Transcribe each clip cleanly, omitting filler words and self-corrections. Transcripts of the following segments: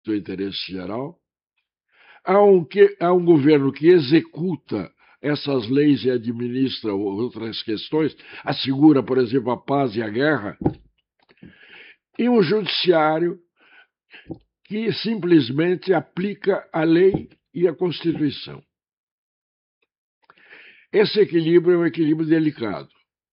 do interesse geral. Há um governo que executa essas leis e administra outras questões, assegura, por exemplo, a paz e a guerra, e um judiciário que simplesmente aplica a lei e a Constituição. Esse equilíbrio é um equilíbrio delicado.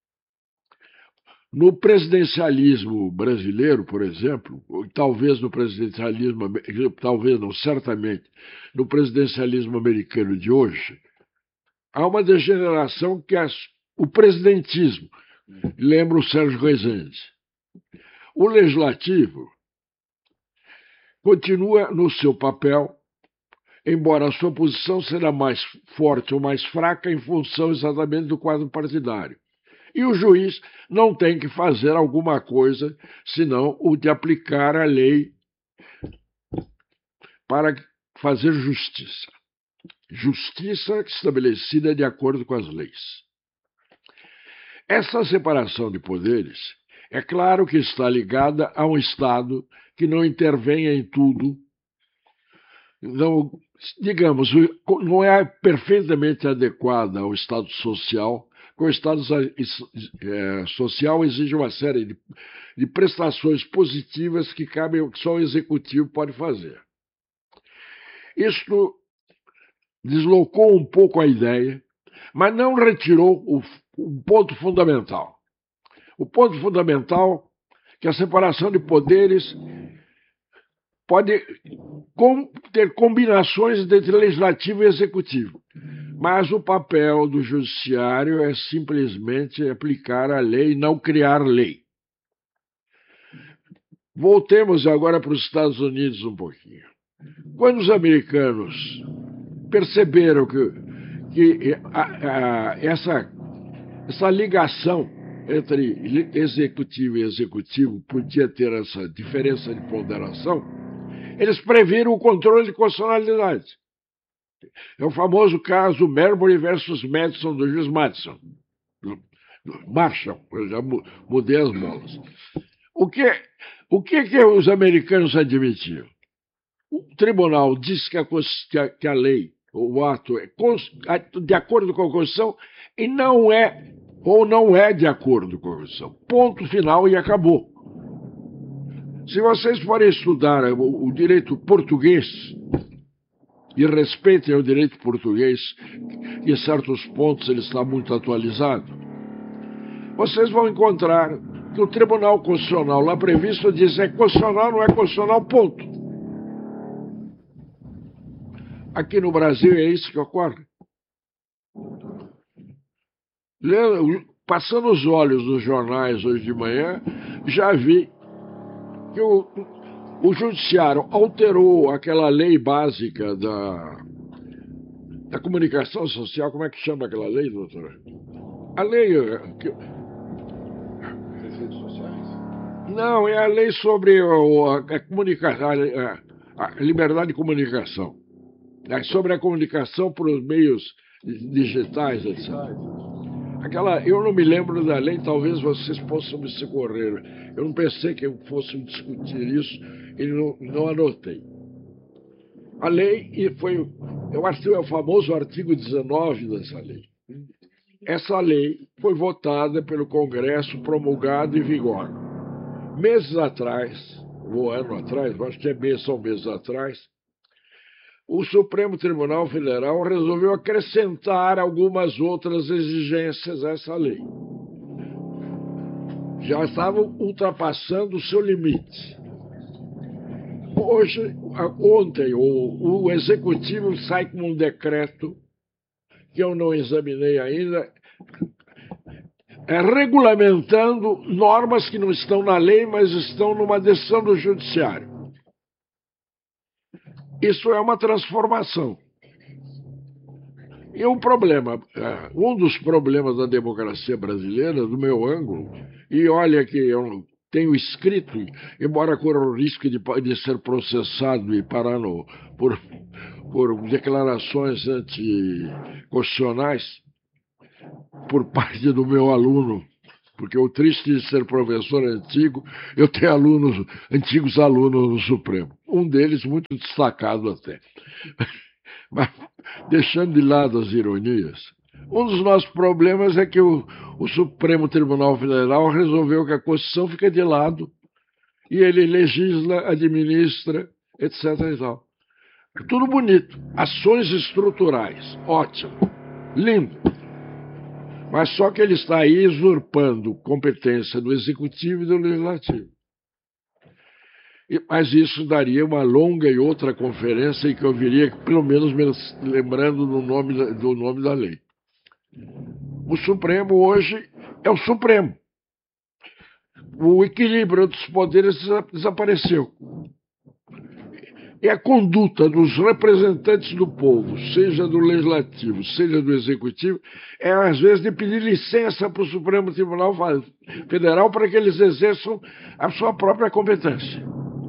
No presidencialismo brasileiro, por exemplo, talvez no presidencialismo, talvez não, certamente, no presidencialismo americano de hoje, há uma degeneração que é o presidentismo. Lembra o Sérgio Rezende. O legislativo continua no seu papel, embora a sua posição será mais forte ou mais fraca em função exatamente do quadro partidário. E o juiz não tem que fazer alguma coisa senão o de aplicar a lei para fazer justiça. Justiça estabelecida de acordo com as leis. Essa separação de poderes, é claro que está ligada a um Estado que não intervenha em tudo. Não, digamos, não é perfeitamente adequada ao Estado social. O Estado social exige uma série de prestações positivas que só o executivo pode fazer. Isto deslocou um pouco a ideia, mas não retirou o ponto fundamental. O ponto fundamental é que a separação de poderes pode ter combinações entre legislativo e executivo. Mas o papel do judiciário é simplesmente aplicar a lei, não criar lei. Voltemos agora para os Estados Unidos um pouquinho. Quando os americanos perceberam que essa ligação entre executivo e executivo podia ter essa diferença de ponderação, eles previram o controle de constitucionalidade. É o famoso caso Marbury versus Madison, do juiz Madison. Marshall, eu já mudei as bolas. O que os americanos admitiam? O tribunal diz que a lei, o ato, é de acordo com a Constituição e não é, ou não é de acordo com a Constituição. Ponto final e acabou. Se vocês forem estudar o direito português, e respeitem o direito português, que em certos pontos ele está muito atualizado, vocês vão encontrar que o Tribunal Constitucional lá previsto diz é constitucional, não é constitucional, ponto. Aqui no Brasil é isso que ocorre. Passando os olhos nos jornais hoje de manhã, já vi que o Judiciário alterou aquela lei básica da comunicação social. Como é que chama aquela lei, doutora? A lei... As redes sociais? Não, é a lei sobre a comunicação, a liberdade de comunicação. É sobre a comunicação por meios digitais, etc. Eu não me lembro da lei, talvez vocês possam me socorrer. Eu não pensei que fosse discutir isso e não anotei. A lei eu acho que é o famoso artigo 19 dessa lei. Essa lei foi votada pelo Congresso, promulgada e em vigor. Meses atrás, ou ano atrás, acho que são meses atrás, o Supremo Tribunal Federal resolveu acrescentar algumas outras exigências a essa lei. Já estavam ultrapassando o seu limite. Ontem, o Executivo sai com um decreto, que eu não examinei ainda, regulamentando normas que não estão na lei, mas estão numa decisão do Judiciário. Isso é uma transformação. E um dos problemas da democracia brasileira, do meu ângulo, e olha que eu tenho escrito, embora corra o risco de ser processado e parar por declarações anticonstitucionais por parte do meu aluno porque o triste de ser professor antigo, eu tenho antigos alunos no Supremo, um deles muito destacado até. Mas, deixando de lado as ironias, um dos nossos problemas é que o Supremo Tribunal Federal resolveu que a Constituição fica de lado e ele legisla, administra, etc. e tal. Tudo bonito, ações estruturais, ótimo, lindo. Mas só que ele está aí usurpando competência do Executivo e do Legislativo. Mas isso daria uma longa e outra conferência em que eu viria, pelo menos, lembrando do nome da lei. O Supremo hoje é o Supremo. O equilíbrio dos poderes desapareceu. E a conduta dos representantes do povo, seja do Legislativo, seja do Executivo, é, às vezes, de pedir licença para o Supremo Tribunal Federal para que eles exerçam a sua própria competência.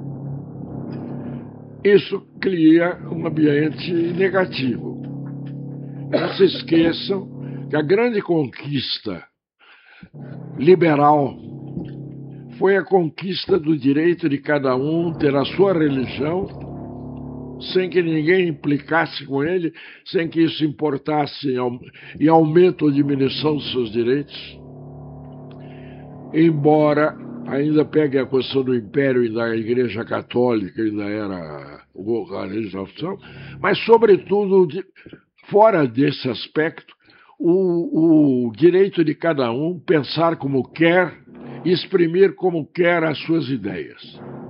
Isso cria um ambiente negativo. Não se esqueçam que a grande conquista liberal foi a conquista do direito de cada um ter a sua religião, sem que ninguém implicasse com ele, sem que isso importasse em aumento ou diminuição dos seus direitos. Embora ainda pegue a questão do Império e da Igreja Católica, ainda era a legislação, mas, sobretudo, fora desse aspecto, o direito de cada um pensar como quer e exprimir como quer as suas ideias.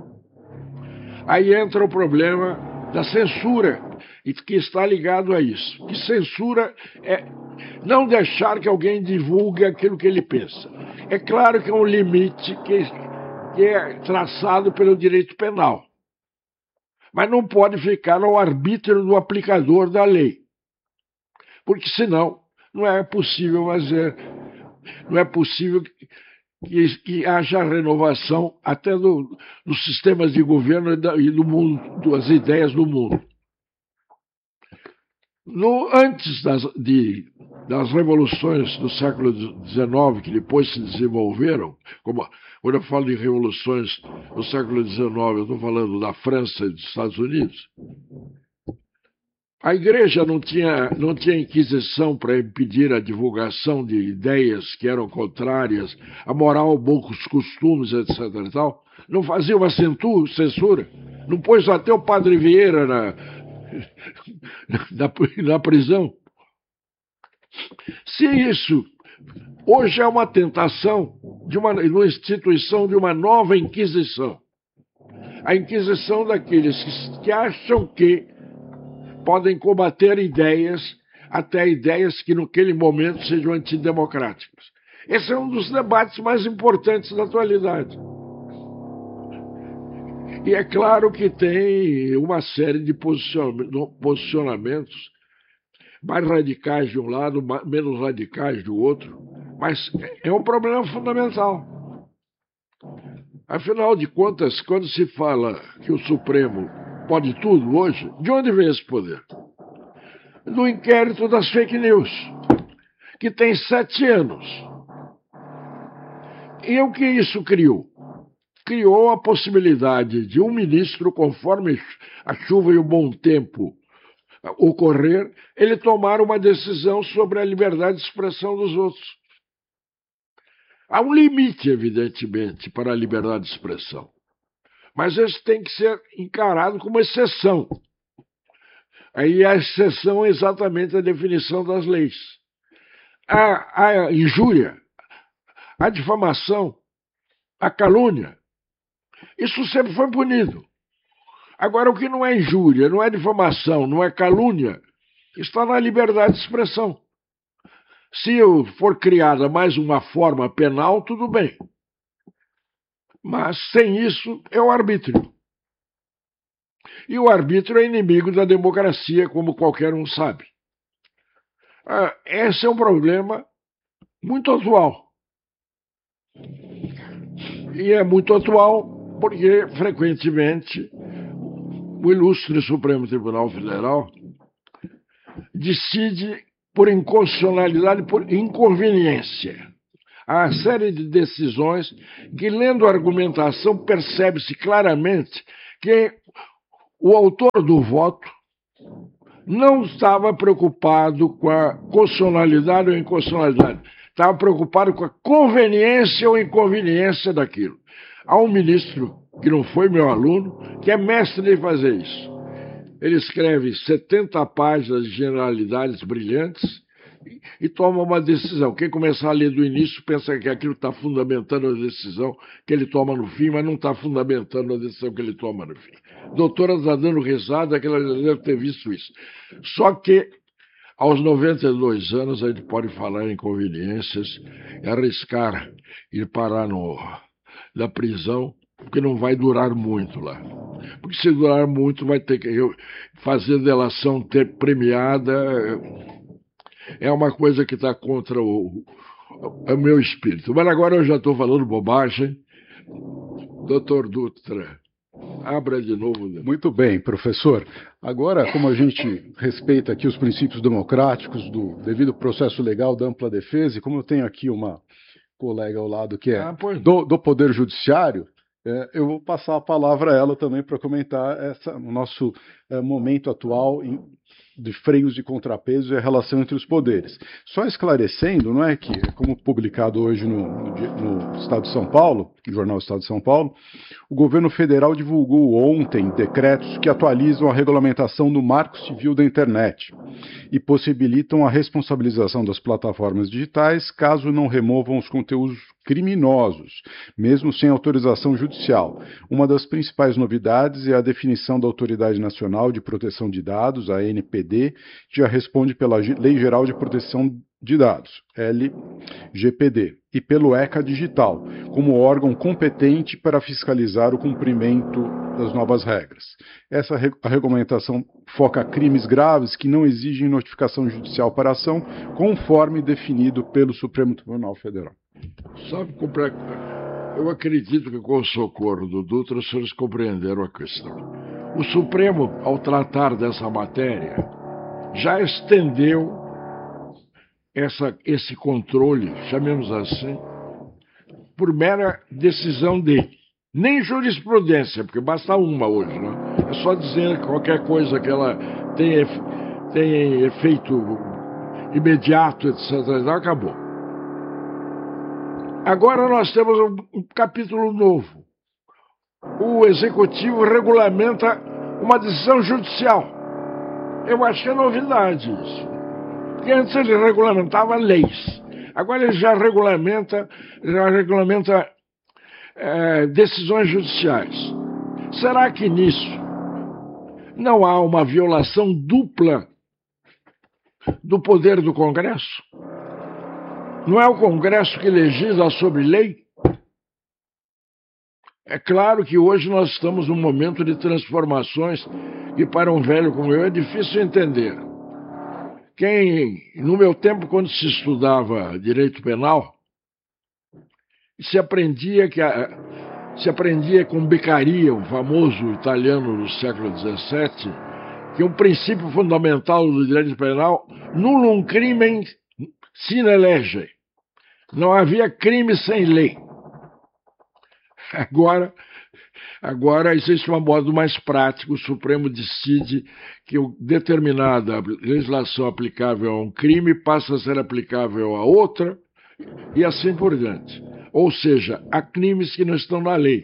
Aí entra o problema da censura, e que está ligado a isso. Que censura é não deixar que alguém divulgue aquilo que ele pensa. É claro que é um limite que é traçado pelo direito penal, mas não pode ficar ao arbítrio do aplicador da lei, porque senão não é possível que haja renovação até dos sistemas de governo e do mundo, das ideias do mundo. Antes das revoluções do século XIX, que depois se desenvolveram, quando eu falo de revoluções do século XIX, eu estou falando da França e dos Estados Unidos, a Igreja não tinha inquisição para impedir a divulgação de ideias que eram contrárias à moral, bons costumes, etc. e tal. Não fazia uma censura. Não pôs até o Padre Vieira na prisão. Se isso hoje é uma tentação de uma instituição de uma nova Inquisição, a Inquisição daqueles que acham que podem combater ideias, até ideias que naquele momento sejam antidemocráticas. Esse é um dos debates mais importantes da atualidade. E é claro que tem uma série de posicionamentos mais radicais de um lado, menos radicais do outro, mas é um problema fundamental. Afinal de contas, quando se fala que o Supremo pode tudo hoje, de onde vem esse poder? Do inquérito das fake news, que tem 7 anos. E o que isso criou? Criou a possibilidade de um ministro, conforme a chuva e o bom tempo ocorrer, ele tomar uma decisão sobre a liberdade de expressão dos outros. Há um limite, evidentemente, para a liberdade de expressão. Mas isso tem que ser encarado como exceção. Aí a exceção é exatamente a definição das leis. A injúria, a difamação, a calúnia, isso sempre foi punido. Agora, o que não é injúria, não é difamação, não é calúnia, está na liberdade de expressão. Se for criada mais uma forma penal, tudo bem. Mas, sem isso, é o arbítrio. E o arbítrio é inimigo da democracia, como qualquer um sabe. Esse é um problema muito atual. E é muito atual porque, frequentemente, o ilustre Supremo Tribunal Federal decide por inconstitucionalidade, por inconveniência. Há série de decisões que, lendo a argumentação, percebe-se claramente que o autor do voto não estava preocupado com a constitucionalidade ou inconstitucionalidade, estava preocupado com a conveniência ou inconveniência daquilo. Há um ministro, que não foi meu aluno, que é mestre em fazer isso. Ele escreve 70 páginas de generalidades brilhantes e toma uma decisão. Quem começar a ler do início pensa que aquilo está fundamentando a decisão que ele toma no fim, mas não está fundamentando a decisão que ele toma no fim. A doutora está dando risada, que ela já deve ter visto isso. Só que, aos 92 anos, a gente pode falar em conveniências e arriscar ir parar na prisão, porque não vai durar muito lá. Porque se durar muito, vai ter que fazer delação premiada. É uma coisa que está contra o meu espírito. Mas agora eu já estou falando bobagem. Doutor Dutra, abra de novo. Muito bem, professor. Agora, como a gente respeita aqui os princípios democráticos do devido processo legal da ampla defesa, e como eu tenho aqui uma colega ao lado que é do Poder Judiciário, eu vou passar a palavra a ela também para comentar o nosso momento atual de freios e contrapesos e a relação entre os poderes. Só esclarecendo, não é que, como publicado hoje no Estado de São Paulo, no jornal Estado de São Paulo, o governo federal divulgou ontem decretos que atualizam a regulamentação do Marco Civil da Internet e possibilitam a responsabilização das plataformas digitais caso não removam os conteúdos criminosos, mesmo sem autorização judicial. Uma das principais novidades é a definição da Autoridade Nacional de Proteção de Dados, a ANPD, que já responde pela Lei Geral de Proteção de Dados, LGPD, e pelo ECA Digital, como órgão competente para fiscalizar o cumprimento das novas regras. A regulamentação foca crimes graves que não exigem notificação judicial para ação, conforme definido pelo Supremo Tribunal Federal. Sabe, eu acredito que com o socorro do Dutra os senhores compreenderam a questão. O Supremo, ao tratar dessa matéria, já estendeu esse controle, chamemos assim, por mera decisão dele. Nem jurisprudência, porque basta uma hoje, né? É só dizer que qualquer coisa que ela tenha efeito imediato, etc., acabou. Agora nós temos um capítulo novo. O Executivo regulamenta uma decisão judicial. Eu acho que é novidade isso. Porque antes ele regulamentava leis. Agora ele já regulamenta decisões judiciais. Será que nisso não há uma violação dupla do poder do Congresso? Não é o Congresso que legisla sobre lei? É claro que hoje nós estamos num momento de transformações que para um velho como eu é difícil entender. No meu tempo, quando se estudava direito penal, se aprendia com Beccaria, o famoso italiano do século XVII, que um princípio fundamental do direito penal, nullum crimen sine lege. Não havia crime sem lei. Agora existe um modo mais prático. O Supremo decide que determinada legislação aplicável a um crime passa a ser aplicável a outra e assim por diante. Ou seja, há crimes que não estão na lei.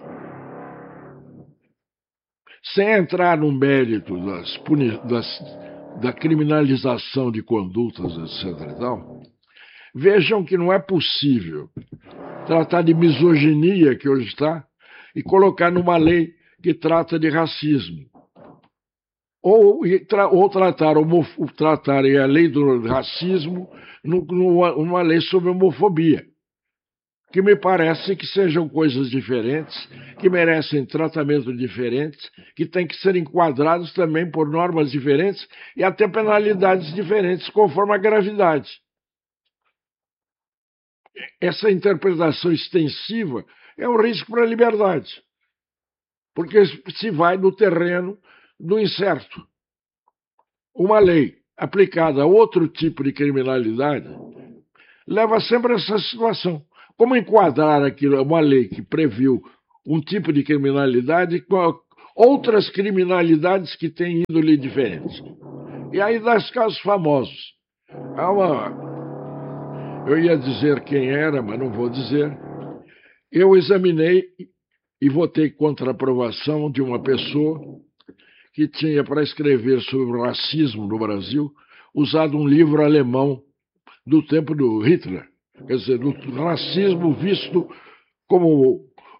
Sem entrar no mérito da criminalização de condutas, etc. e tal, vejam que não é possível tratar de misoginia, que hoje está, e colocar numa lei que trata de racismo. Ou tratar a lei do racismo numa lei sobre homofobia, que me parece que sejam coisas diferentes, que merecem tratamento diferente, que têm que ser enquadrados também por normas diferentes e até penalidades diferentes, conforme a gravidade. Essa interpretação extensiva é um risco para a liberdade, porque se vai no terreno do incerto. Uma lei aplicada a outro tipo de criminalidade leva sempre a essa situação. como enquadrar aquilo, uma lei que previu um tipo de criminalidade com outras criminalidades que têm índole diferente. E aí dá os casos famosos. Eu ia dizer quem era, mas não vou dizer. Eu examinei e votei contra a aprovação de uma pessoa que tinha, para escrever sobre o racismo no Brasil, usado um livro alemão do tempo do Hitler. Quer dizer, do racismo visto como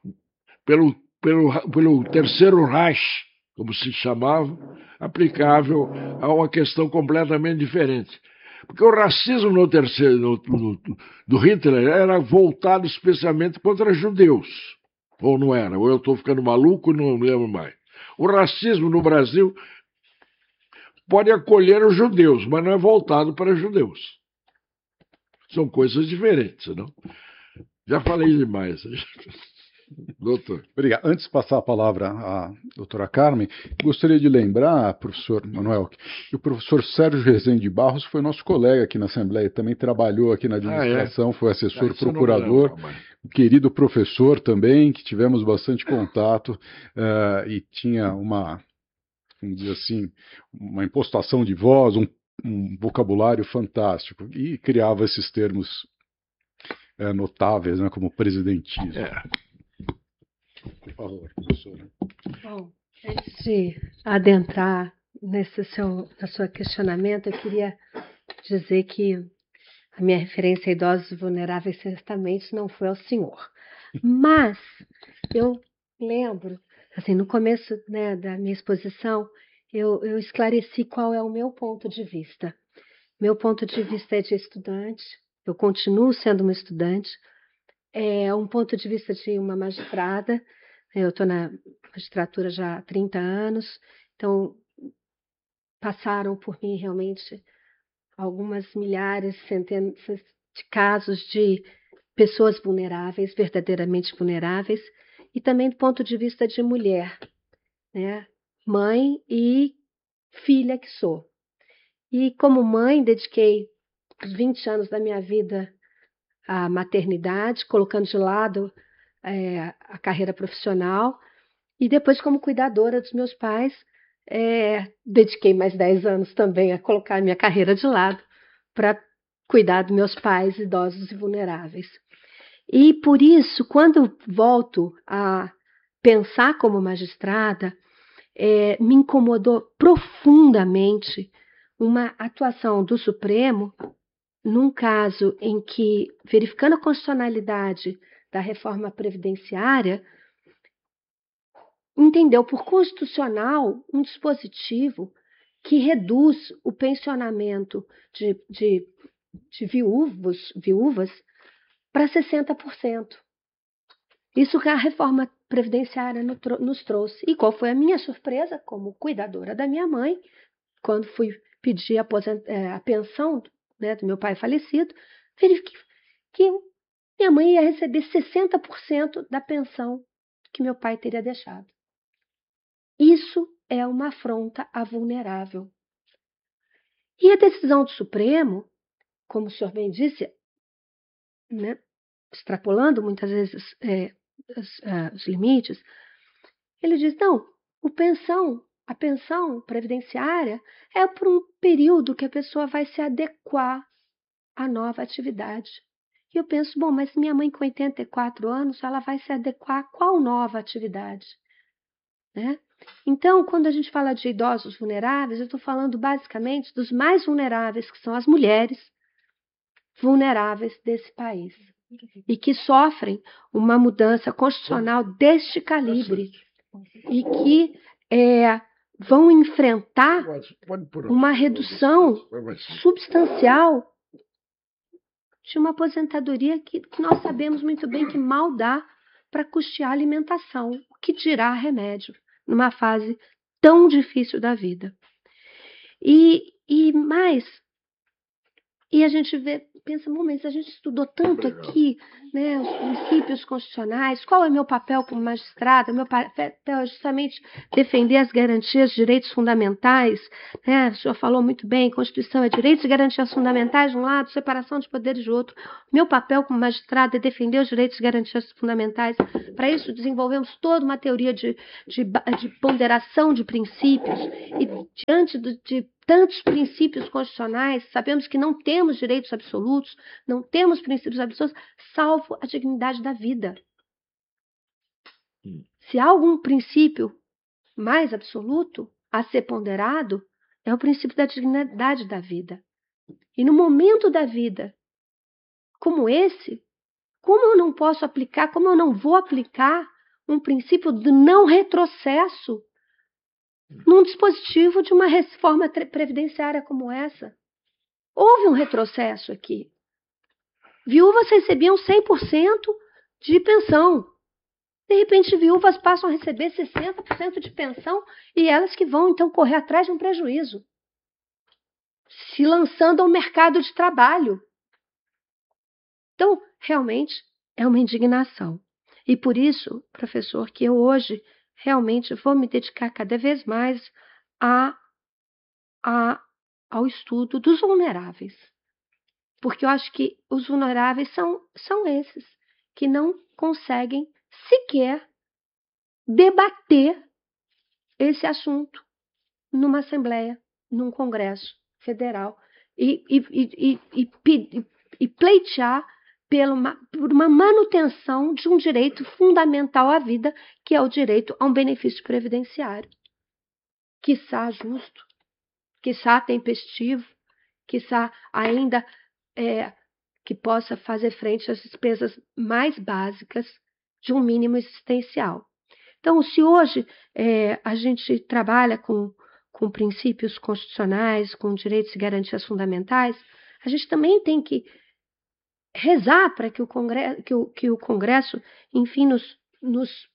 pelo Terceiro Reich, como se chamava, aplicável a uma questão completamente diferente. Porque o racismo do Hitler era voltado especialmente contra judeus. Ou não era? Ou eu estou ficando maluco e não me lembro mais. O racismo no Brasil pode acolher os judeus, mas não é voltado para judeus. São coisas diferentes, não? Já falei demais. Doutor. Obrigado. Antes de passar a palavra à doutora Carmen, gostaria de lembrar, professor Manuel, que o professor Sérgio Rezende de Barros foi nosso colega aqui na Assembleia, também trabalhou aqui na administração, foi assessor procurador, um querido professor também, que tivemos bastante contato e tinha uma, vamos dizer assim, uma impostação de voz, um vocabulário fantástico, e criava esses termos notáveis, né, como presidentismo. Por favor, professora. Bom, antes de adentrar na sua questionamento, eu queria dizer que a minha referência a idosos vulneráveis certamente não foi ao senhor. Mas eu lembro, assim, no começo, né, da minha exposição, eu esclareci qual é o meu ponto de vista. Meu ponto de vista é de estudante, eu continuo sendo uma estudante, é um ponto de vista de uma magistrada. Eu estou na magistratura já há 30 anos, então passaram por mim realmente algumas milhares, centenas de casos de pessoas vulneráveis, verdadeiramente vulneráveis, e também do ponto de vista de mulher, né? Mãe e filha que sou. E como mãe, dediquei os 20 anos da minha vida à maternidade, colocando de lado a carreira profissional, e depois como cuidadora dos meus pais, dediquei mais 10 anos também a colocar a minha carreira de lado para cuidar dos meus pais idosos e vulneráveis. E por isso, quando volto a pensar como magistrada, me incomodou profundamente uma atuação do Supremo num caso em que, verificando a constitucionalidade da reforma previdenciária, entendeu por constitucional um dispositivo que reduz o pensionamento de viúvas para 60%. Isso que a reforma previdenciária nos trouxe. E qual foi a minha surpresa como cuidadora da minha mãe, quando fui pedir a pensão, né, do meu pai falecido, verifiquei que minha mãe ia receber 60% da pensão que meu pai teria deixado. Isso é uma afronta à vulnerável. E a decisão do Supremo, como o senhor bem disse, né, extrapolando muitas vezes os limites, ele diz, não, a pensão previdenciária é por um período que a pessoa vai se adequar à nova atividade. E eu penso, bom, mas minha mãe com 84 anos, ela vai se adequar a qual nova atividade? Né? Então, quando a gente fala de idosos vulneráveis, eu estou falando basicamente dos mais vulneráveis, que são as mulheres vulneráveis desse país. E que sofrem uma mudança constitucional deste calibre. E que vão enfrentar uma redução substancial de uma aposentadoria que nós sabemos muito bem que mal dá para custear a alimentação, o que dirá remédio, numa fase tão difícil da vida. E E a gente pensa, mas a gente estudou tanto aqui, né, os princípios constitucionais, qual é meu papel como magistrada? Meu papel é justamente defender as garantias de direitos fundamentais, né? O senhor falou muito bem, Constituição é direitos e garantias fundamentais de um lado, separação de poderes do outro. Meu papel como magistrada é defender os direitos e garantias fundamentais. Para isso, desenvolvemos toda uma teoria de ponderação de princípios e diante de tantos princípios constitucionais, sabemos que não temos direitos absolutos, não temos princípios absolutos, salvo a dignidade da vida. Se há algum princípio mais absoluto a ser ponderado, é o princípio da dignidade da vida. E no momento da vida como esse, como eu não posso aplicar, como eu não vou aplicar um princípio do não retrocesso num dispositivo de uma reforma previdenciária como essa? Houve um retrocesso aqui. Viúvas recebiam 100% de pensão. De repente, viúvas passam a receber 60% de pensão e elas que vão, então, correr atrás de um prejuízo, se lançando ao mercado de trabalho. Então, realmente, é uma indignação. E por isso, professor, que eu hoje realmente vou me dedicar cada vez mais ao estudo dos vulneráveis. Porque eu acho que os vulneráveis são esses que não conseguem sequer debater esse assunto numa Assembleia, num Congresso Federal e pleitear por uma manutenção de um direito fundamental à vida, que é o direito a um benefício previdenciário, quiçá justo, quiçá tempestivo, quiçá ainda que possa fazer frente às despesas mais básicas de um mínimo existencial. Então, se hoje a gente trabalha com princípios constitucionais, com direitos e garantias fundamentais, a gente também tem que rezar para que o Congresso, enfim, nos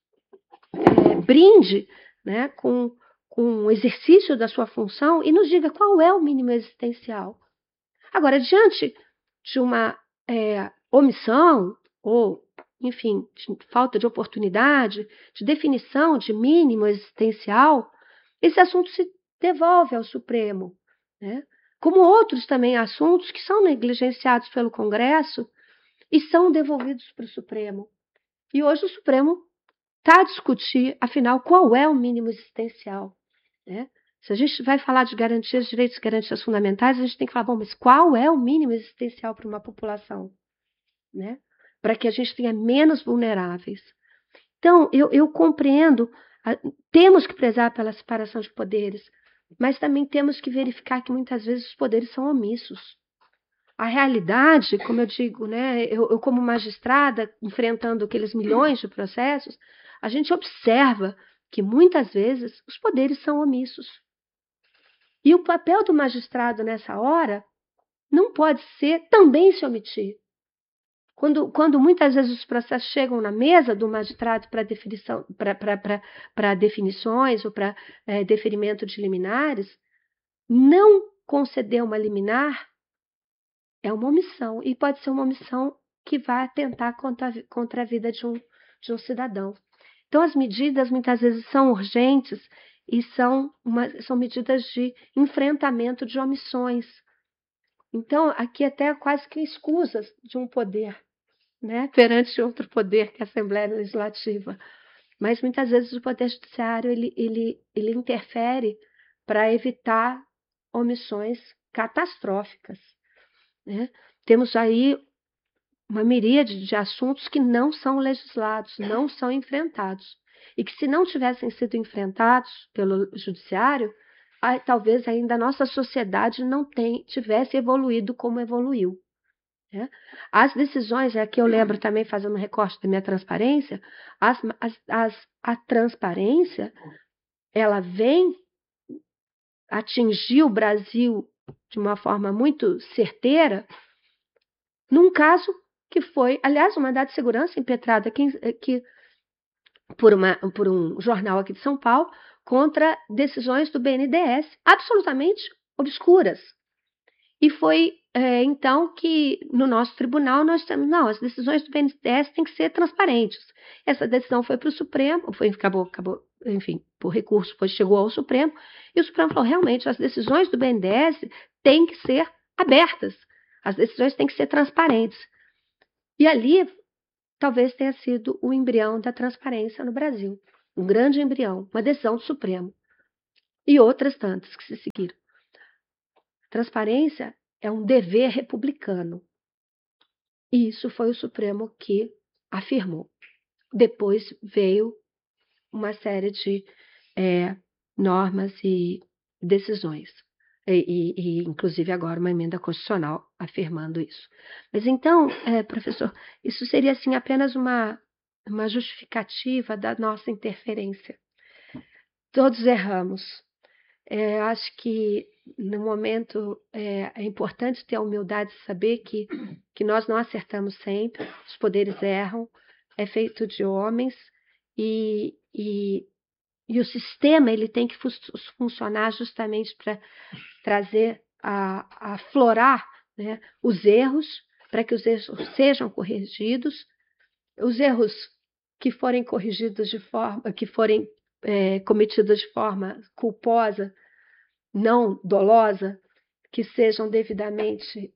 brinde, né, com o exercício da sua função e nos diga qual é o mínimo existencial. Agora, diante de uma omissão ou, enfim, de falta de oportunidade, de definição de mínimo existencial, esse assunto se devolve ao Supremo, né? Como outros também assuntos que são negligenciados pelo Congresso e são devolvidos para o Supremo. E hoje o Supremo está a discutir, afinal, qual é o mínimo existencial, né? Se a gente vai falar de garantias, direitos e garantias fundamentais, a gente tem que falar, bom, mas qual é o mínimo existencial para uma população, né? Para que a gente tenha menos vulneráveis. Então, eu compreendo, temos que prezar pela separação de poderes, mas também temos que verificar que muitas vezes os poderes são omissos. A realidade, como eu digo, né, eu como magistrada, enfrentando aqueles milhões de processos, a gente observa que muitas vezes os poderes são omissos. E o papel do magistrado nessa hora não pode ser também se omitir. Quando muitas vezes os processos chegam na mesa do magistrado para definições ou para deferimento de liminares, não conceder uma liminar é uma omissão, e pode ser uma omissão que vai atentar contra a vida de um cidadão. Então, as medidas muitas vezes são urgentes e são medidas de enfrentamento de omissões. Então, aqui até quase que escusas de um poder, né, perante outro poder, que é a Assembleia Legislativa. Mas muitas vezes o Poder Judiciário ele interfere para evitar omissões catastróficas, né? Temos aí uma miríade de assuntos que não são legislados, não são enfrentados. E que, se não tivessem sido enfrentados pelo Judiciário, talvez ainda a nossa sociedade não tivesse evoluído como evoluiu, né? As decisões, aqui eu lembro também, fazendo um recorte da minha transparência, a transparência, ela vem atingir o Brasil de uma forma muito certeira, num caso que foi, aliás, um mandado de segurança impetrado aqui por um jornal aqui de São Paulo, contra decisões do BNDES absolutamente obscuras. E foi então, que no nosso tribunal nós temos, não, as decisões do BNDES têm que ser transparentes. Essa decisão foi para o Supremo, acabou, enfim, por recurso, chegou ao Supremo, e o Supremo falou, realmente, as decisões do BNDES têm que ser abertas, as decisões têm que ser transparentes. E ali, talvez tenha sido o embrião da transparência no Brasil, um grande embrião, uma decisão do Supremo, e outras tantas que se seguiram. Transparência é um dever republicano. E isso foi o Supremo que afirmou. Depois veio uma série de normas e decisões. E, inclusive, agora uma emenda constitucional afirmando isso. Mas então, professor, isso seria assim, apenas uma justificativa da nossa interferência. Todos erramos. Acho que no momento é importante ter a humildade de saber que nós não acertamos sempre, os poderes erram, é feito de homens e o sistema ele tem que funcionar justamente para trazer a aflorar, né, os erros, para que os erros sejam corrigidos, os erros que forem corrigidos que forem cometidos de forma culposa, não dolosa, que sejam devidamente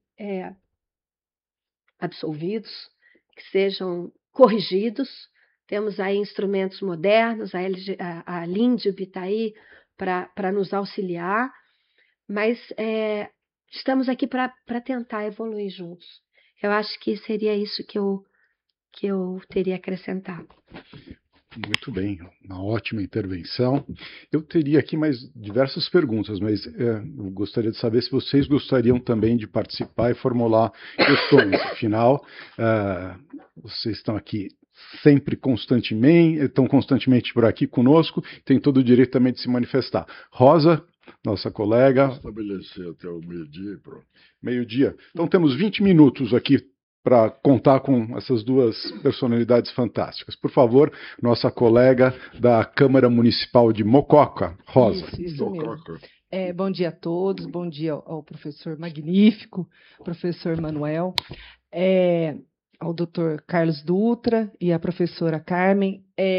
absolvidos, que sejam corrigidos. Temos aí instrumentos modernos, a LINDB está aí para nos auxiliar, mas estamos aqui para tentar evoluir juntos. Eu acho que seria isso que eu teria acrescentado. Muito bem, uma ótima intervenção. Eu teria aqui mais diversas perguntas, mas eu gostaria de saber se vocês gostariam também de participar e formular questões. Afinal, vocês estão aqui sempre estão constantemente por aqui conosco, têm todo o direito também de se manifestar. Rosa, nossa colega. Estabelecer até o meio-dia e pronto. Meio-dia. Então temos 20 minutos aqui para contar com essas duas personalidades fantásticas. Por favor, nossa colega da Câmara Municipal de Mococa, Rosa. Isso Mococa. Bom dia a todos, bom dia ao professor magnífico, professor Manuel, ao doutor Carlos Dutra e à professora Carmen.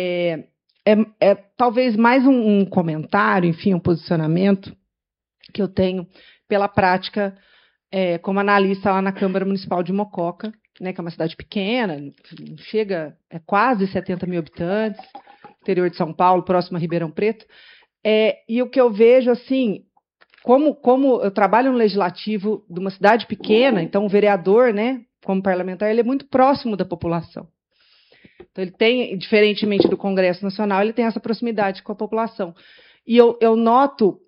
Talvez mais um comentário, enfim, um posicionamento que eu tenho pela prática como analista lá na Câmara Municipal de Mococa, né, que é uma cidade pequena, chega a quase 70 mil habitantes, interior de São Paulo, próximo a Ribeirão Preto. E o que eu vejo, assim, como eu trabalho no legislativo de uma cidade pequena, então o vereador, né, como parlamentar, ele é muito próximo da população. Então ele tem, diferentemente do Congresso Nacional, ele tem essa proximidade com a população. E eu noto,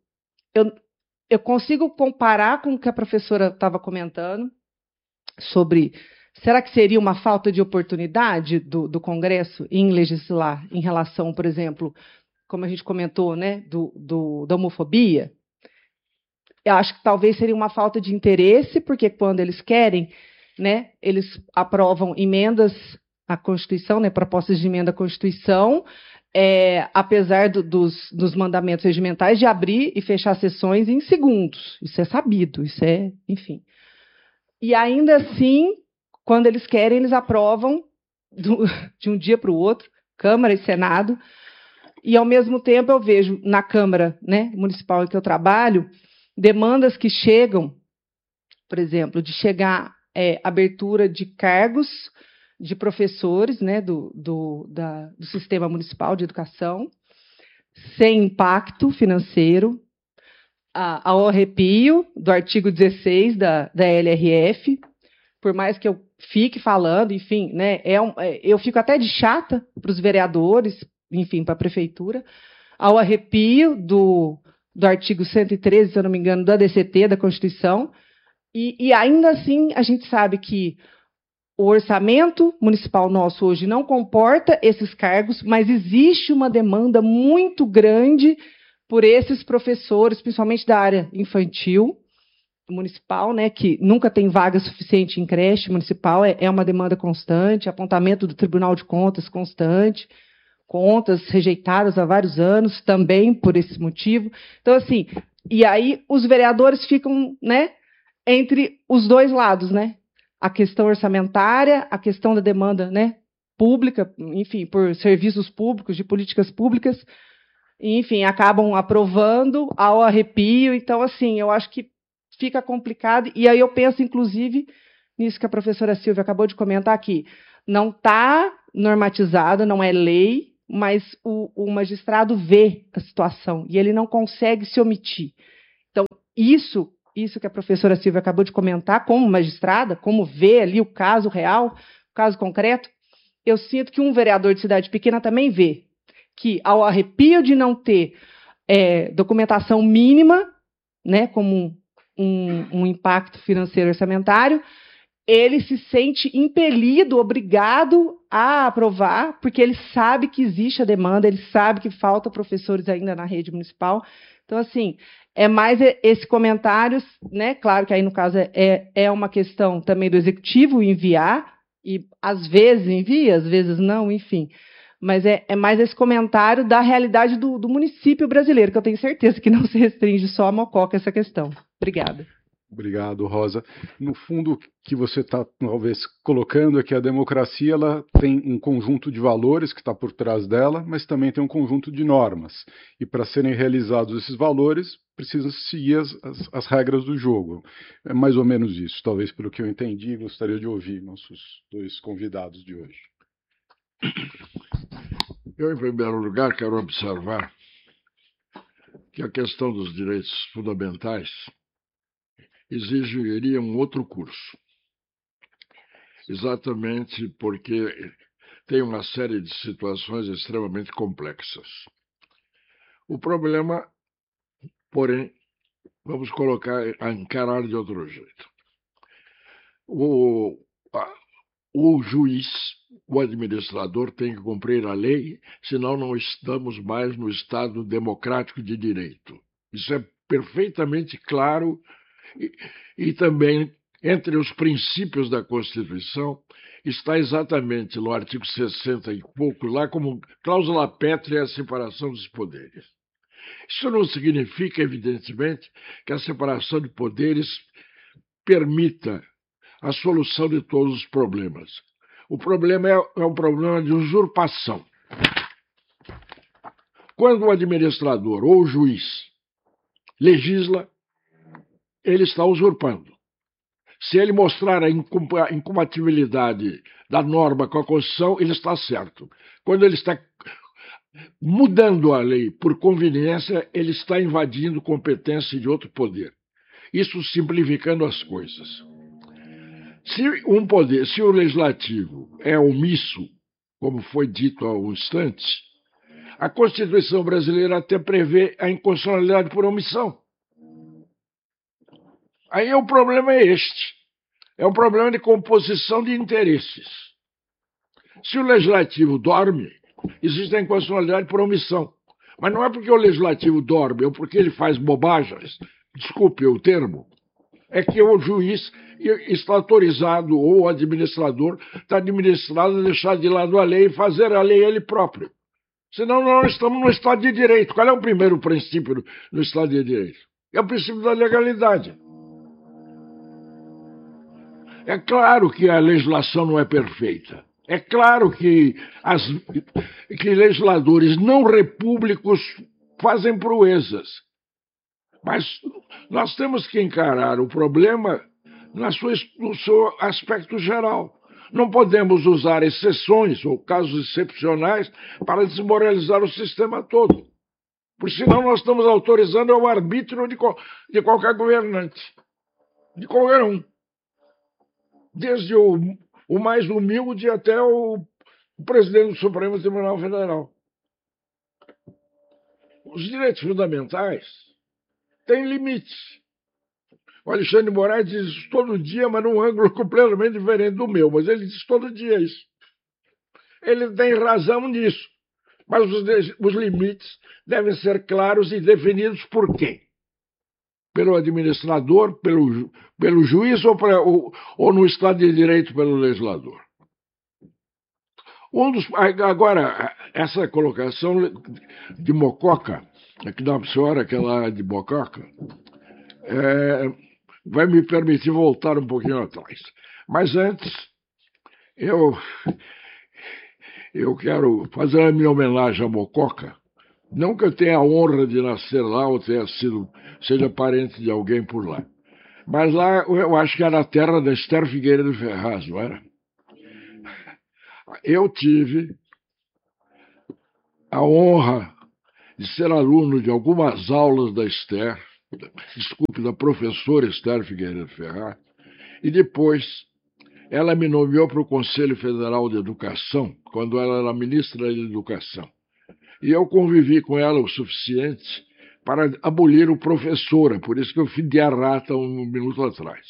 eu consigo comparar com o que a professora estava comentando sobre, será que seria uma falta de oportunidade do Congresso em legislar em relação, por exemplo, como a gente comentou, né, da homofobia? Eu acho que talvez seria uma falta de interesse, porque quando eles querem, né, eles aprovam emendas à Constituição, né, propostas de emenda à Constituição, apesar dos mandamentos regimentais de abrir e fechar sessões em segundos. Isso é sabido, isso é, enfim. E ainda assim, quando eles querem, eles aprovam de um dia para o outro, Câmara e Senado, e ao mesmo tempo eu vejo na Câmara, né, Municipal em que eu trabalho, demandas que chegam, por exemplo, de chegar abertura de cargos de professores, né, do Sistema Municipal de Educação, sem impacto financeiro, ao arrepio do artigo 16 da LRF, por mais que eu fique falando, enfim, né, eu fico até de chata para os vereadores, enfim, para a prefeitura, ao arrepio do artigo 113, se eu não me engano, da DCT, da Constituição, e ainda assim a gente sabe que o orçamento municipal nosso hoje não comporta esses cargos, mas existe uma demanda muito grande por esses professores, principalmente da área infantil municipal, né, que nunca tem vaga suficiente em creche municipal, é uma demanda constante, apontamento do Tribunal de Contas constante, contas rejeitadas há vários anos, também por esse motivo. Então, assim, e aí os vereadores ficam, né, entre os dois lados, né? A questão orçamentária, a questão da demanda, né, pública, enfim, por serviços públicos, de políticas públicas, e, enfim, acabam aprovando ao arrepio. Então, assim, eu acho que fica complicado. E aí eu penso, inclusive, nisso que a professora Silvia acabou de comentar aqui. Não está normatizado, não é lei, mas o magistrado vê a situação e ele não consegue se omitir. Então, isso que a professora Silvia acabou de comentar, como magistrada, como vê ali o caso real, o caso concreto, eu sinto que um vereador de cidade pequena também vê que, ao arrepio de não ter documentação mínima, né, como um impacto financeiro orçamentário, ele se sente impelido, obrigado a aprovar, porque ele sabe que existe a demanda, ele sabe que falta professores ainda na rede municipal. Então, assim, é mais esse comentário, né? Claro que aí, no caso, é uma questão também do executivo enviar, e às vezes envia, às vezes não, enfim. Mas é mais esse comentário da realidade do município brasileiro, que eu tenho certeza que não se restringe só a Mococa essa questão. Obrigada. Obrigado, Rosa. No fundo, o que você está talvez colocando é que a democracia ela tem um conjunto de valores que está por trás dela, mas também tem um conjunto de normas. E para serem realizados esses valores, precisa seguir as regras do jogo. É mais ou menos isso, talvez pelo que eu entendi, gostaria de ouvir nossos dois convidados de hoje. Eu, em primeiro lugar, quero observar que a questão dos direitos fundamentais exigiria um outro curso, exatamente porque tem uma série de situações extremamente complexas. O problema, porém, vamos encarar de outro jeito. O juiz, o administrador, tem que cumprir a lei, senão não estamos mais no Estado democrático de direito. Isso é perfeitamente claro. E também, entre os princípios da Constituição, está exatamente no artigo 60 e pouco, lá como cláusula pétrea, a separação dos poderes. Isso não significa, evidentemente, que a separação de poderes permita a solução de todos os problemas. O problema é um problema de usurpação. Quando o administrador ou o juiz legisla, ele está usurpando. Se ele mostrar a incompatibilidade da norma com a Constituição, ele está certo. Quando ele está mudando a lei por conveniência, ele está invadindo competência de outro poder. Isso simplificando as coisas. Se o legislativo é omisso, como foi dito há um instante, a Constituição brasileira até prevê a inconstitucionalidade por omissão. Aí o problema é este. É um problema de composição de interesses. Se o legislativo dorme, existe a inconstitucionalidade por omissão. Mas não é porque o legislativo dorme ou porque ele faz bobagens, desculpe o termo, é que o juiz está autorizado ou o administrador está administrado a deixar de lado a lei e fazer a lei ele próprio. Senão nós estamos no Estado de Direito. Qual é o primeiro princípio do Estado de Direito? É o princípio da legalidade. É claro que a legislação não é perfeita. É claro que legisladores não repúblicos fazem proezas. Mas nós temos que encarar o problema no seu aspecto geral. Não podemos usar exceções ou casos excepcionais para desmoralizar o sistema todo. Porque senão nós estamos autorizando o arbítrio de qualquer governante, de qualquer um. Desde o mais humilde até o presidente do Supremo Tribunal Federal. Os direitos fundamentais têm limites. O Alexandre de Moraes diz isso todo dia, mas num ângulo completamente diferente do meu, mas ele diz todo dia isso. Ele tem razão nisso, mas os limites devem ser claros e definidos por quem? Pelo administrador, pelo juiz ou no Estado de Direito pelo legislador. Agora, essa colocação de Mococa, aqui da senhora que é lá de Mococa, vai me permitir voltar um pouquinho atrás. Mas antes, eu quero fazer a minha homenagem a Mococa. Não que eu tenha a honra de nascer lá ou seja parente de alguém por lá. Mas lá eu acho que era a terra da Esther Figueiredo Ferraz, não era? Eu tive a honra de ser aluno de algumas aulas da Esther, da professora Esther Figueiredo Ferraz, e depois ela me nomeou para o Conselho Federal de Educação, quando ela era ministra da Educação. E eu convivi com ela o suficiente para abolir o professora, por isso que eu fui de arrata um minuto atrás.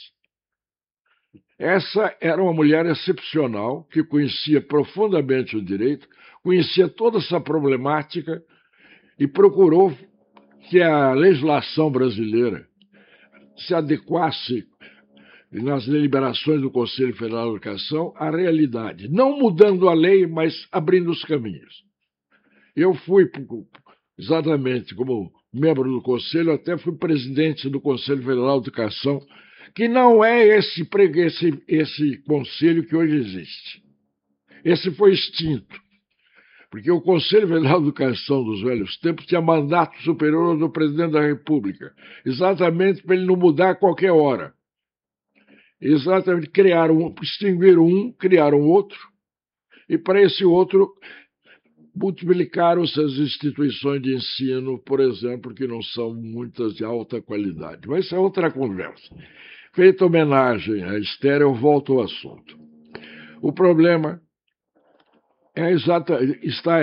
Essa era uma mulher excepcional, que conhecia profundamente o direito, conhecia toda essa problemática e procurou que a legislação brasileira se adequasse nas deliberações do Conselho Federal de Educação à realidade, não mudando a lei, mas abrindo os caminhos. Eu fui, exatamente como membro do Conselho, até fui presidente do Conselho Federal de Educação, que não é esse conselho que hoje existe. Esse foi extinto, porque o Conselho Federal de Educação dos velhos tempos tinha mandato superior ao do presidente da República, exatamente para ele não mudar a qualquer hora. Exatamente, extinguiram um, criaram outro, e para esse outro multiplicaram-se as instituições de ensino, por exemplo, que não são muitas de alta qualidade. Mas isso é outra conversa. Feita homenagem à Esther, eu volto ao assunto. O problema está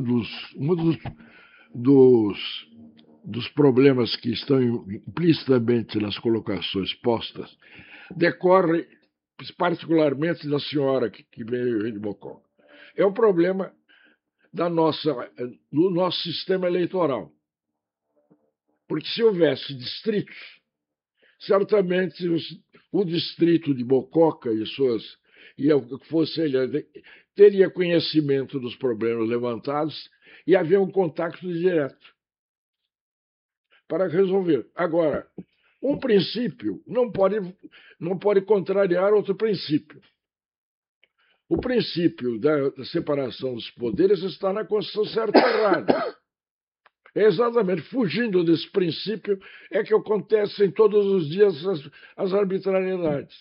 dos problemas que estão implicitamente nas colocações postas, decorre particularmente da senhora que veio de Mococa. É o problema do nosso sistema eleitoral. Porque se houvesse distritos, certamente o distrito de Mococa e o que fosse ele, teria conhecimento dos problemas levantados e havia um contato direto para resolver. Agora, um princípio não pode contrariar outro princípio. O princípio da separação dos poderes está na Constituição, certo ou errado. É exatamente fugindo desse princípio é que acontecem todos os dias as arbitrariedades.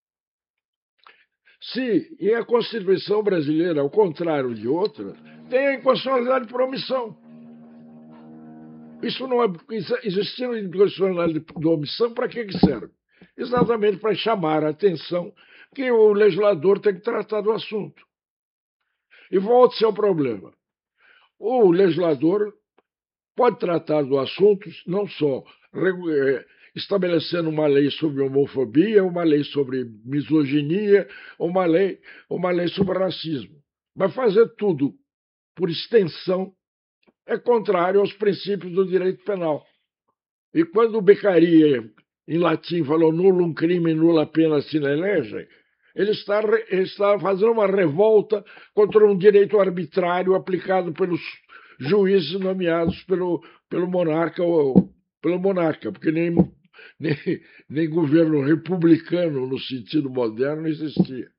Se em a Constituição brasileira, ao contrário de outra, tem a inconstitucionalidade por omissão. Isso não é existindo a inconstitucionalidade por omissão, para que serve? Exatamente para chamar a atenção que o legislador tem que tratar do assunto. E volte-se ao problema. O legislador pode tratar do assunto não só estabelecendo uma lei sobre homofobia, uma lei sobre misoginia, uma lei sobre racismo. Mas fazer tudo por extensão é contrário aos princípios do direito penal. E quando o Beccaria, em latim, falou nullum crimen nulla pena sine lege, ele está fazendo uma revolta contra um direito arbitrário aplicado pelos juízes nomeados pelo monarca, porque nem governo republicano no sentido moderno existia.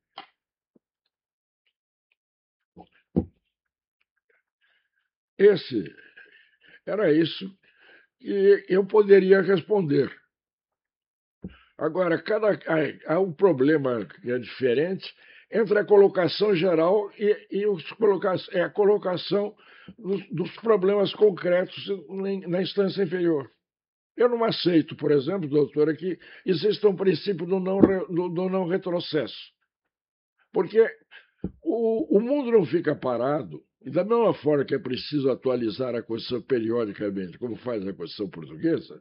Era isso que eu poderia responder. Agora, há um problema que é diferente entre a colocação geral e a colocação dos problemas concretos na instância inferior. Eu não aceito, por exemplo, doutora, que exista um princípio do não retrocesso. Porque o mundo não fica parado, e da mesma forma que é preciso atualizar a Constituição periodicamente, como faz a Constituição portuguesa,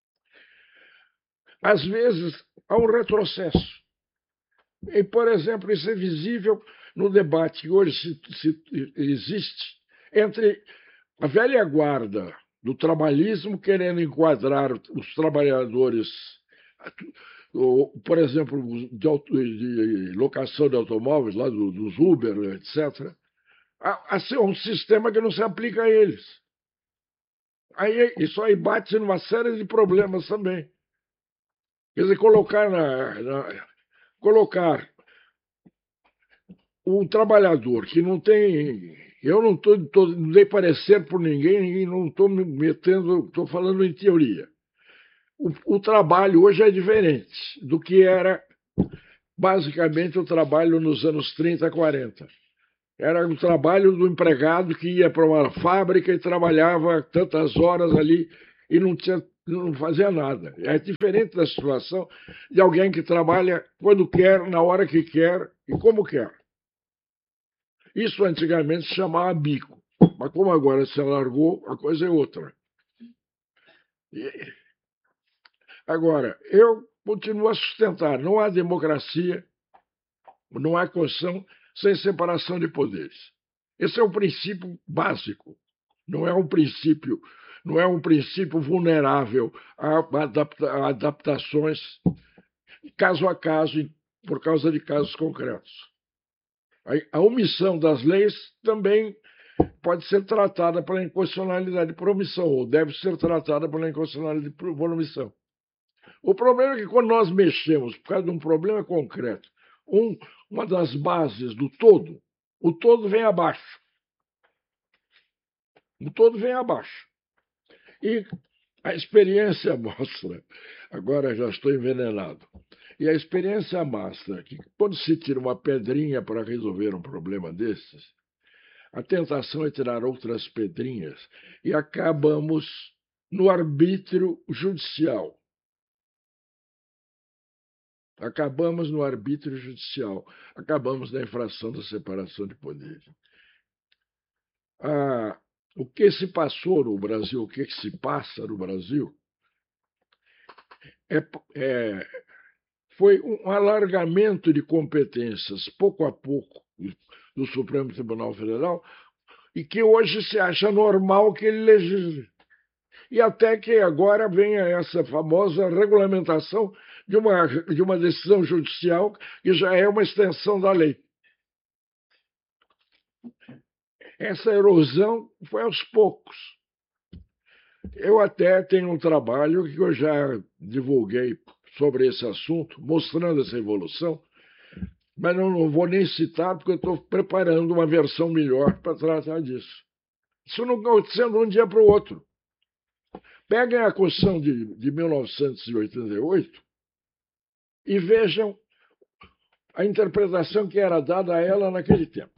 às vezes há um retrocesso. E, por exemplo, isso é visível no debate que hoje existe entre a velha guarda do trabalhismo querendo enquadrar os trabalhadores, por exemplo, de locação de automóveis, lá dos Uber, etc., a ser um sistema que não se aplica a eles. Isso aí bate numa série de problemas também. Quer dizer, colocar o trabalhador que não tem. Eu não não dei parecer por ninguém e não estou me metendo, estou falando em teoria. O trabalho hoje é diferente do que era basicamente o trabalho nos anos 30, 40. Era o trabalho do empregado que ia para uma fábrica e trabalhava tantas horas ali e não fazia nada. É diferente da situação de alguém que trabalha quando quer, na hora que quer e como quer. Isso antigamente se chamava bico, mas como agora se alargou, a coisa é outra. Agora, eu continuo a sustentar, não há democracia, não há Constituição sem separação de poderes. Esse é o princípio básico, não é um princípio vulnerável a adaptações caso a caso, por causa de casos concretos. A omissão das leis também pode ser tratada pela inconstitucionalidade por omissão, ou deve ser tratada pela inconstitucionalidade por omissão. O problema é que quando nós mexemos por causa de um problema concreto, uma das bases do todo, o todo vem abaixo. O todo vem abaixo. E a experiência mostra, agora já estou envenenado, e a experiência mostra que quando se tira uma pedrinha para resolver um problema desses, a tentação é tirar outras pedrinhas e acabamos no arbítrio judicial. Acabamos no arbítrio judicial, acabamos na infração da separação de poderes. O que se passou no Brasil, o que se passa no Brasil, foi um alargamento de competências, pouco a pouco, do Supremo Tribunal Federal, e que hoje se acha normal que ele legisle. E até que agora venha essa famosa regulamentação de uma decisão judicial que já é uma extensão da lei. Essa erosão foi aos poucos. Eu até tenho um trabalho que eu já divulguei sobre esse assunto, mostrando essa evolução, mas não vou nem citar porque eu estou preparando uma versão melhor para tratar disso. Isso não aconteceu de um dia para o outro. Peguem a Constituição de 1988 e vejam a interpretação que era dada a ela naquele tempo.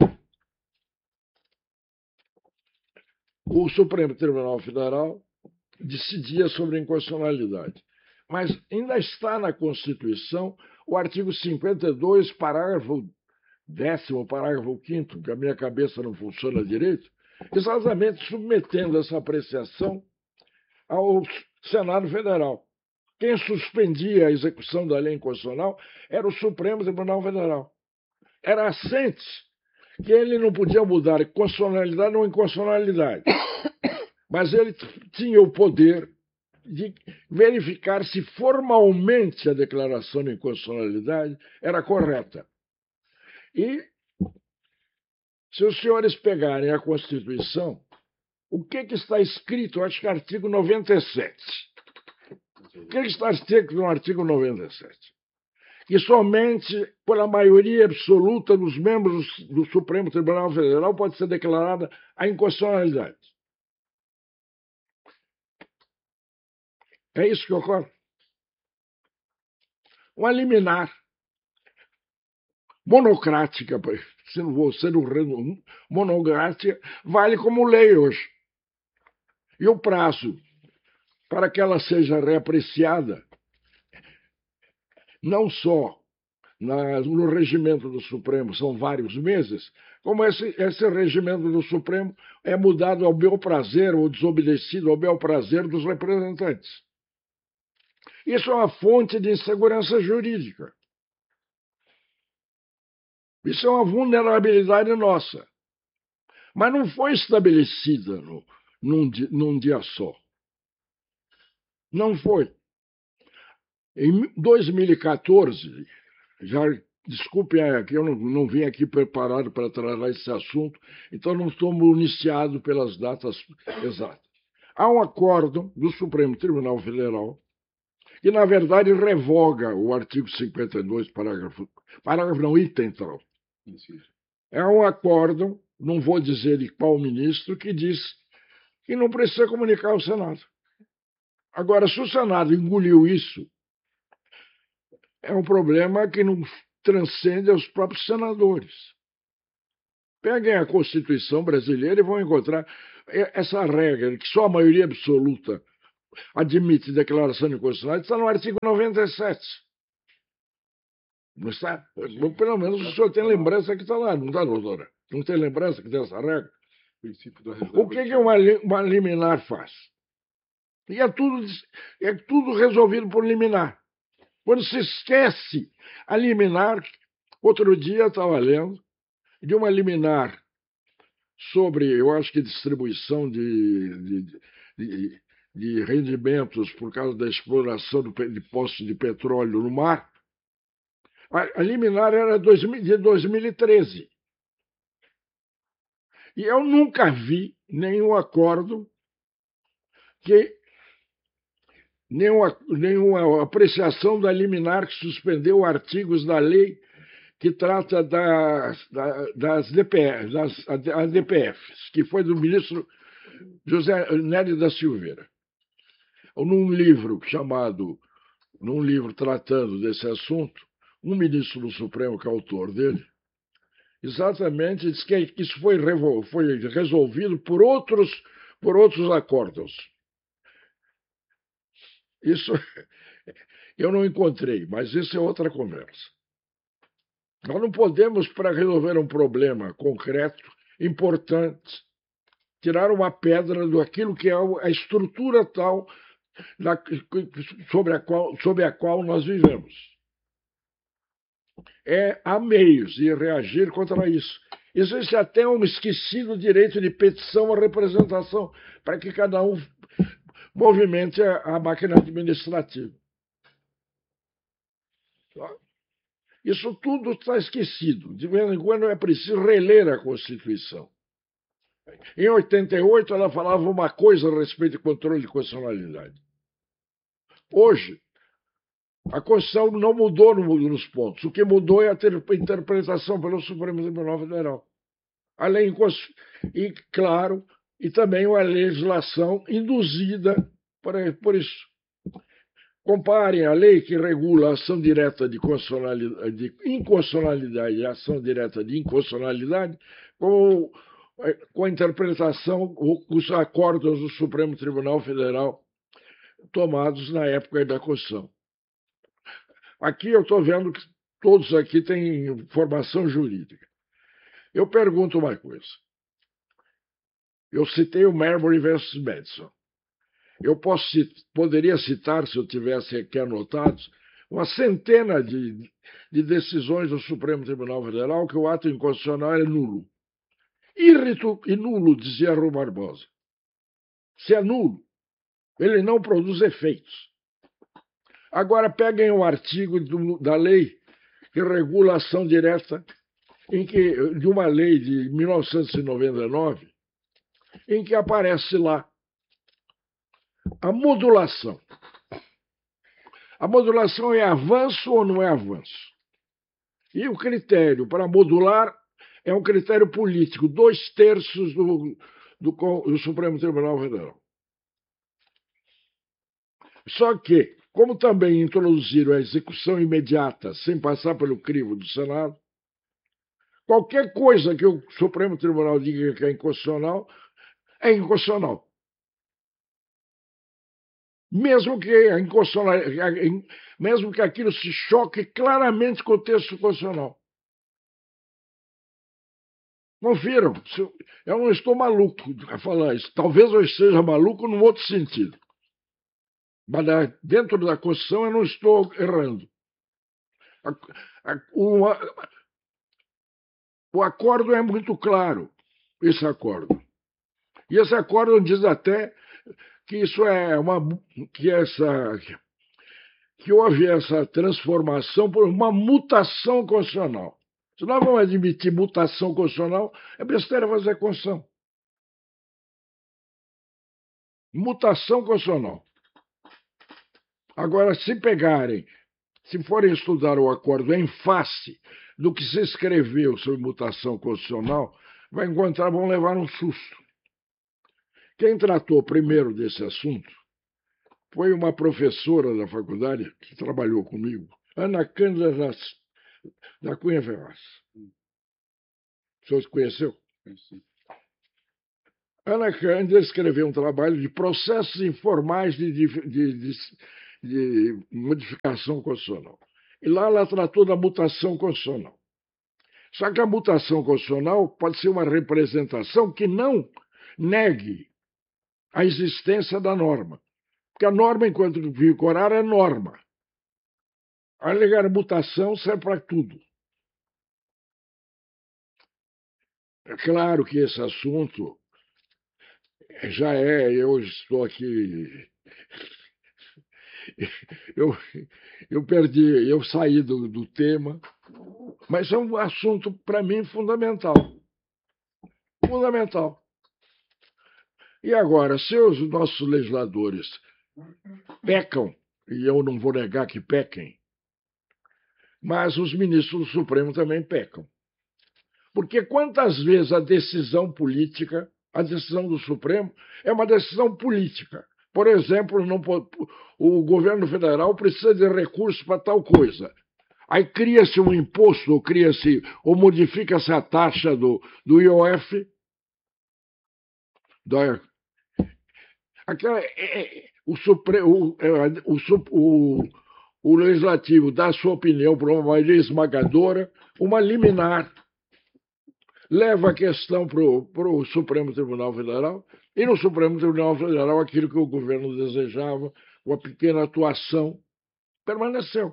O Supremo Tribunal Federal decidia sobre a inconstitucionalidade, mas ainda está na Constituição o artigo 52, parágrafo 10º, parágrafo 5º, que a minha cabeça não funciona direito, exatamente submetendo essa apreciação ao Senado Federal. Quem suspendia a execução da lei inconstitucional era o Supremo Tribunal Federal. Era assente que ele não podia mudar constitucionalidade ou inconstitucionalidade, mas ele tinha o poder de verificar se formalmente a declaração de inconstitucionalidade era correta. E, se os senhores pegarem a Constituição, o que está escrito? Acho que é artigo 97. O que está escrito no artigo 97? Que somente pela maioria absoluta dos membros do Supremo Tribunal Federal pode ser declarada a inconstitucionalidade. É isso que ocorre. Uma liminar monocrática, se não vou ser monocrática, vale como lei hoje. E o prazo para que ela seja reapreciada, não só no regimento do Supremo, são vários meses, como esse regimento do Supremo é mudado ao bel prazer ou desobedecido ao bel prazer dos representantes. Isso é uma fonte de insegurança jurídica. Isso é uma vulnerabilidade nossa. Mas não foi estabelecida num dia só. Não foi. Em 2014, desculpem que eu não vim aqui preparado para tratar esse assunto, então não estou municiado pelas datas exatas. Há um acordo do Supremo Tribunal Federal que, na verdade, revoga o artigo 52, parágrafo não, item tal. É um acórdão, não vou dizer de qual ministro, que diz que não precisa comunicar ao Senado. Agora, se o Senado engoliu isso, é um problema que não transcende aos próprios senadores. Peguem a Constituição brasileira e vão encontrar essa regra que só a maioria absoluta admite declaração de inconstitucionalidade, está no artigo 97. Não está? Pelo menos o senhor tem lembrança que está lá, não está, doutora? Não tem lembrança que tem essa regra? O que uma liminar faz? E é tudo resolvido por liminar. Quando se esquece a liminar, outro dia estava lendo de uma liminar sobre, eu acho que distribuição de rendimentos por causa da exploração de poços de petróleo no mar. A liminar era de 2013. E eu nunca vi nenhum acordo nenhuma apreciação da liminar que suspendeu artigos da lei que trata das ADPFs, que foi do ministro José Nery da Silveira. Num livro tratando desse assunto, um ministro do Supremo, que é autor dele, exatamente diz que isso foi resolvido por outros acordos. Isso eu não encontrei, mas isso é outra conversa. Nós não podemos, para resolver um problema concreto, importante, tirar uma pedra daquilo que é a estrutura tal sob a qual nós vivemos. Há meios de reagir contra isso. Existe até um esquecido direito de petição à representação, para que cada um movimente a máquina administrativa. Isso tudo está esquecido. De vez em quando é preciso reler a Constituição. Em 88, ela falava uma coisa a respeito de controle de constitucionalidade. Hoje, a Constituição não mudou nos pontos. O que mudou é a interpretação pelo Supremo Tribunal Federal. Além, e claro, e também a legislação induzida por isso. Comparem a lei que regula a ação direta de inconstitucionalidade e a ação direta de inconstitucionalidade com a interpretação, os acordos do Supremo Tribunal Federal tomados na época da Constituição. Aqui eu estou vendo que todos aqui têm formação jurídica. Eu pergunto uma coisa. Eu citei o Marbury versus Madison. Eu poderia citar, se eu tivesse aqui anotados, uma centena de decisões do Supremo Tribunal Federal que o ato inconstitucional é nulo. Irrito e nulo, dizia Rui Barbosa. Se é nulo, ele não produz efeitos. Agora peguem o artigo da lei que regula a ação direta de uma lei de 1999, em que aparece lá a modulação. A modulação é avanço ou não é avanço? E o critério para modular é um critério político, 2/3 do Supremo Tribunal Federal. Só que, como também introduziram a execução imediata sem passar pelo crivo do Senado, qualquer coisa que o Supremo Tribunal diga que é inconstitucional, é inconstitucional. Mesmo que aquilo se choque claramente com o texto constitucional. Confiram, eu não estou maluco a falar isso. Talvez eu esteja maluco num outro sentido. Mas dentro da Constituição eu não estou errando. O acordo é muito claro, esse acordo. E esse acordo diz até que isso que houve essa transformação por uma mutação constitucional. Se nós vamos admitir mutação constitucional, é besteira fazer Constituição. Mutação constitucional. Agora, se forem estudar o acordo em face do que se escreveu sobre mutação constitucional, vão levar um susto. Quem tratou primeiro desse assunto foi uma professora da faculdade que trabalhou comigo, Ana Cândida da Cunha Ferraz. O senhor conheceu? Sim. Ana Cândida escreveu um trabalho de processos informais de modificação constitucional. E lá ela tratou da mutação constitucional. Só que a mutação constitucional pode ser uma representação que não negue a existência da norma. Porque a norma, enquanto vigorar, é norma. Alegar mutação serve para tudo. É claro que esse assunto eu estou aqui. Eu saí do tema, mas é um assunto, para mim, fundamental. Fundamental. E agora, se os nossos legisladores pecam, e eu não vou negar que pequem, mas os ministros do Supremo também pecam. Porque quantas vezes a decisão política, a decisão do Supremo, é uma decisão política. Por exemplo, o governo federal precisa de recursos para tal coisa. Aí cria-se um imposto, ou modifica-se a taxa do IOF. O legislativo dá sua opinião por uma maioria esmagadora, uma liminar leva a questão para o Supremo Tribunal Federal, e no Supremo Tribunal Federal aquilo que o governo desejava, uma pequena atuação, permaneceu.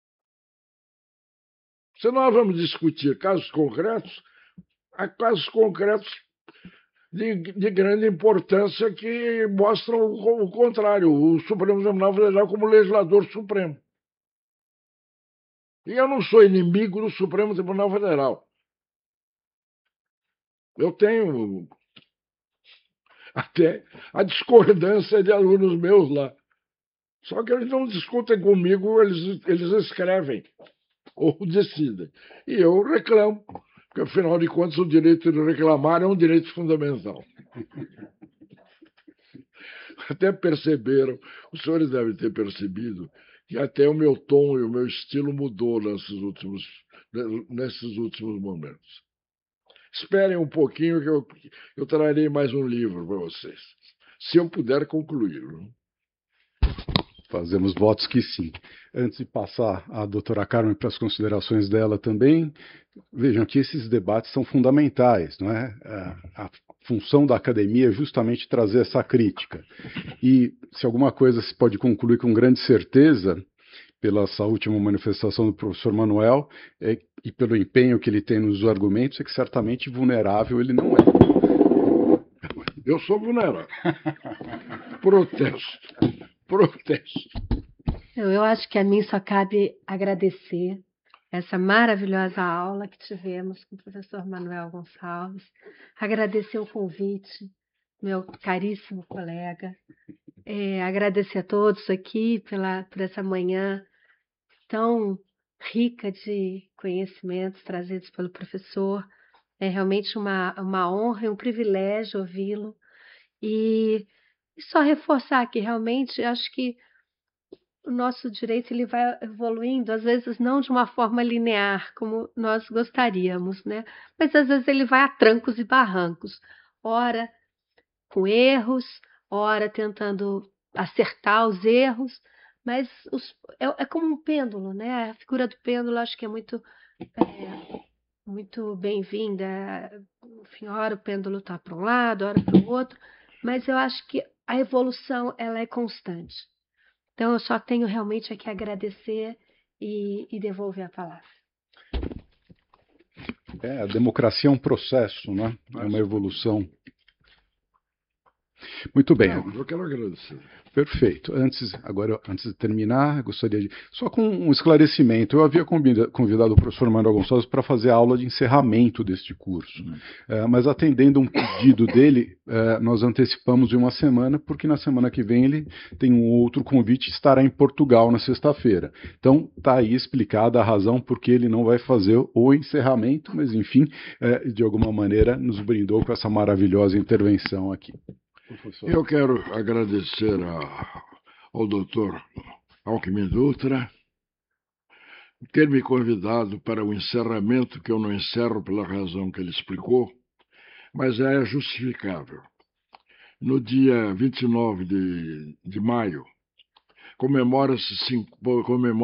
Se nós vamos discutir casos concretos, há casos concretos de grande importância que mostram o contrário, o Supremo Tribunal Federal como legislador supremo. E eu não sou inimigo do Supremo Tribunal Federal. Eu tenho até a discordância de alunos meus lá. Só que eles não discutem comigo, eles escrevem ou decidem. E eu reclamo, porque, afinal de contas, o direito de reclamar é um direito fundamental. Até perceberam, os senhores devem ter percebido, que até o meu tom e o meu estilo mudou nesses últimos momentos. Esperem um pouquinho que eu trarei mais um livro para vocês, se eu puder concluí-lo. Fazemos votos que sim. Antes de passar a doutora Carmen para as considerações dela também, vejam que esses debates são fundamentais, não é? A função da academia é justamente trazer essa crítica. E se alguma coisa se pode concluir com grande certeza, pela essa última manifestação do professor Manuel, e pelo empenho que ele tem nos argumentos, é que certamente vulnerável ele não é. Eu sou vulnerável. Protesto. Eu acho que a mim só cabe agradecer essa maravilhosa aula que tivemos com o professor Manuel Gonçalves, agradecer o convite, meu caríssimo colega, agradecer a todos aqui por essa manhã tão rica de conhecimentos trazidos pelo professor. É realmente uma honra e um privilégio ouvi-lo. E só reforçar que realmente acho que o nosso direito ele vai evoluindo, às vezes não de uma forma linear, como nós gostaríamos, né? Mas às vezes ele vai a trancos e barrancos, ora com erros, ora tentando acertar os erros, mas é como um pêndulo, né? A figura do pêndulo acho que é muito bem-vinda. Enfim, ora o pêndulo está para um lado, ora para o outro, mas eu acho que a evolução ela é constante. Então, eu só tenho realmente aqui a agradecer e devolver a palavra. A democracia é um processo, né? É uma evolução. Muito bem. Não, eu quero agradecer. Perfeito. Antes de terminar, gostaria de... Só com um esclarecimento. Eu havia convidado o professor Manuel Gonçalves para fazer a aula de encerramento deste curso. Mas atendendo um pedido dele, nós antecipamos de uma semana, porque na semana que vem ele tem um outro convite, estará em Portugal na sexta-feira. Então, está aí explicada a razão por que ele não vai fazer o encerramento, mas, enfim, de alguma maneira nos brindou com essa maravilhosa intervenção aqui. Professor. Eu quero agradecer ao doutor Alckmin Dutra ter me convidado para o encerramento, que eu não encerro pela razão que ele explicou, mas é justificável. No dia 29 de maio, comemora-se